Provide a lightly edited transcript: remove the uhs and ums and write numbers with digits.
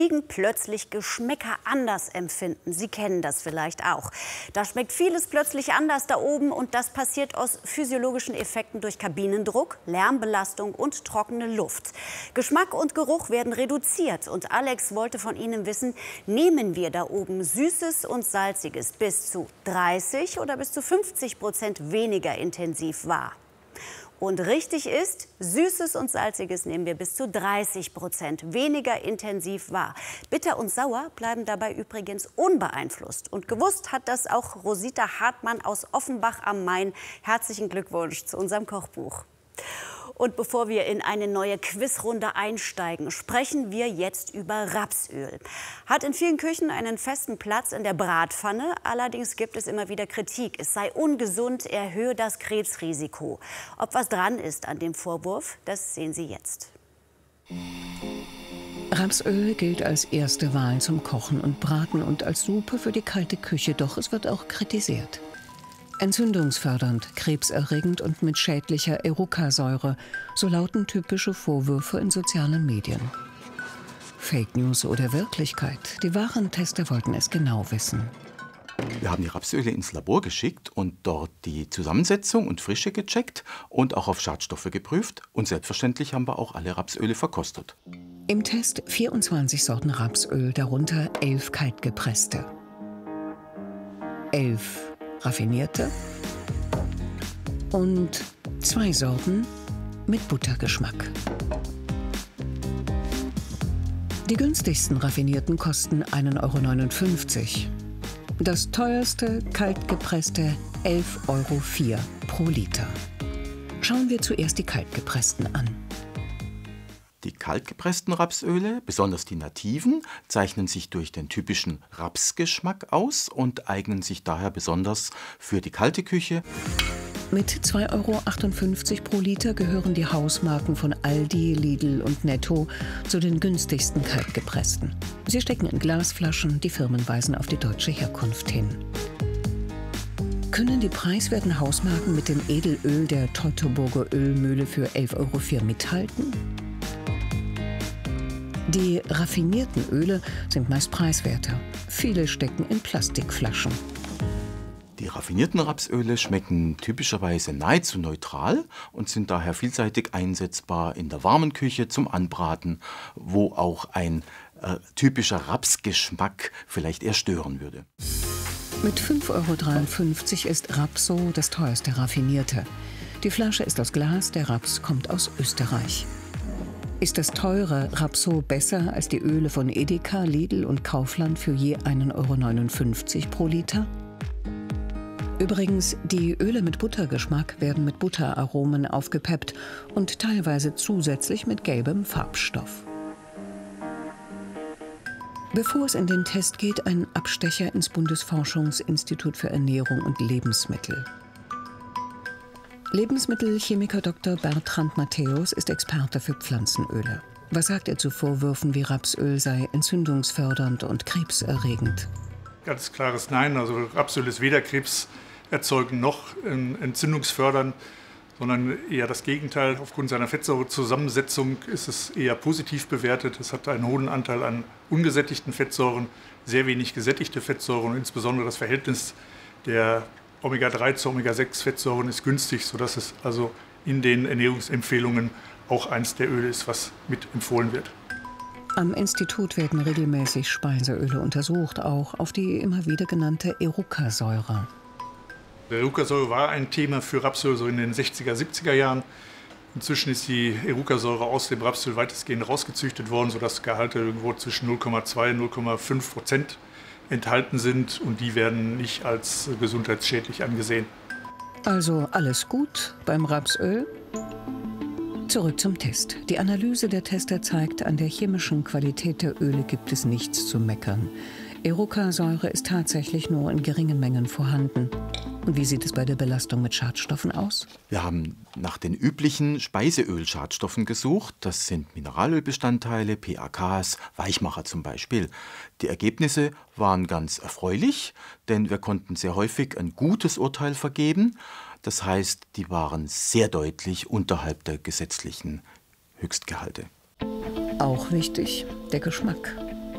plötzlich Geschmäcker anders empfinden. Sie kennen das vielleicht auch. Da schmeckt vieles plötzlich anders da oben und das passiert aus physiologischen Effekten durch Kabinendruck, Lärmbelastung und trockene Luft. Geschmack und Geruch werden reduziert und Alex wollte von Ihnen wissen, nehmen wir da oben Süßes und Salziges bis zu 30 oder bis zu 50% weniger intensiv wahr? Und richtig ist, Süßes und Salziges nehmen wir bis zu 30% weniger intensiv wahr. Bitter und sauer bleiben dabei übrigens unbeeinflusst. Und gewusst hat das auch Rosita Hartmann aus Offenbach am Main. Herzlichen Glückwunsch zu unserem Kochbuch. Und bevor wir in eine neue Quizrunde einsteigen, sprechen wir jetzt über Rapsöl. Hat in vielen Küchen einen festen Platz in der Bratpfanne. Allerdings gibt es immer wieder Kritik. Es sei ungesund, erhöhe das Krebsrisiko. Ob was dran ist an dem Vorwurf, das sehen Sie jetzt. Rapsöl gilt als erste Wahl zum Kochen und Braten und als Suppe für die kalte Küche. Doch es wird auch kritisiert. Entzündungsfördernd, krebserregend und mit schädlicher Erucasäure, so lauten typische Vorwürfe in sozialen Medien. Fake News oder Wirklichkeit? Die wahren Tester wollten es genau wissen. Wir haben die Rapsöle ins Labor geschickt und dort die Zusammensetzung und Frische gecheckt und auch auf Schadstoffe geprüft. Und selbstverständlich haben wir auch alle Rapsöle verkostet. Im Test 24 Sorten Rapsöl, darunter 11 kaltgepresste. 11 raffinierte und 2 Sorten mit Buttergeschmack. Die günstigsten raffinierten kosten 1,59 €. Das teuerste kaltgepresste 11,04 € pro Liter. Schauen wir zuerst die kaltgepressten an. Die kaltgepressten Rapsöle, besonders die nativen, zeichnen sich durch den typischen Rapsgeschmack aus und eignen sich daher besonders für die kalte Küche. Mit 2,58 € pro Liter gehören die Hausmarken von Aldi, Lidl und Netto zu den günstigsten kaltgepressten. Sie stecken in Glasflaschen, die Firmen weisen auf die deutsche Herkunft hin. Können die preiswerten Hausmarken mit dem Edelöl der Teutoburger Ölmühle für 11,04 € mithalten? Die raffinierten Öle sind meist preiswerter. Viele stecken in Plastikflaschen. Die raffinierten Rapsöle schmecken typischerweise nahezu neutral und sind daher vielseitig einsetzbar in der warmen Küche zum Anbraten, wo auch ein typischer Rapsgeschmack vielleicht eher stören würde. Mit 5,53 € ist Rapso das teuerste raffinierte. Die Flasche ist aus Glas, der Raps kommt aus Österreich. Ist das teure Rapso besser als die Öle von Edeka, Lidl und Kaufland für je 1,59 € pro Liter? Übrigens, die Öle mit Buttergeschmack werden mit Butteraromen aufgepeppt und teilweise zusätzlich mit gelbem Farbstoff. Bevor es in den Test geht, ein Abstecher ins Bundesforschungsinstitut für Ernährung und Lebensmittel. Lebensmittelchemiker Dr. Bertrand Matthäus ist Experte für Pflanzenöle. Was sagt er zu Vorwürfen, wie Rapsöl sei entzündungsfördernd und krebserregend? Ganz klares Nein. Also Rapsöl ist weder krebserzeugend noch entzündungsfördernd, sondern eher das Gegenteil. Aufgrund seiner Fettsäurezusammensetzung ist es eher positiv bewertet. Es hat einen hohen Anteil an ungesättigten Fettsäuren, sehr wenig gesättigte Fettsäuren und insbesondere das Verhältnis der Omega-3 zu Omega-6-Fettsäuren ist günstig, sodass es also in den Ernährungsempfehlungen auch eins der Öle ist, was mit empfohlen wird. Am Institut werden regelmäßig Speiseöle untersucht, auch auf die immer wieder genannte Erucasäure. Die Erucasäure war ein Thema für Rapsöl so in den 60er, 70er Jahren. Inzwischen ist die Erucasäure aus dem Rapsöl weitestgehend rausgezüchtet worden, sodass Gehalte irgendwo zwischen 0,2 und 0,5% enthalten sind und die werden nicht als gesundheitsschädlich angesehen. Also alles gut beim Rapsöl? Zurück zum Test. Die Analyse der Tester zeigt, an der chemischen Qualität der Öle gibt es nichts zu meckern. Erucasäure ist tatsächlich nur in geringen Mengen vorhanden. Und wie sieht es bei der Belastung mit Schadstoffen aus? Wir haben nach den üblichen Speiseölschadstoffen gesucht. Das sind Mineralölbestandteile, PAKs, Weichmacher zum Beispiel. Die Ergebnisse waren ganz erfreulich, denn wir konnten sehr häufig ein gutes Urteil vergeben. Das heißt, die waren sehr deutlich unterhalb der gesetzlichen Höchstgehalte. Auch wichtig, der Geschmack.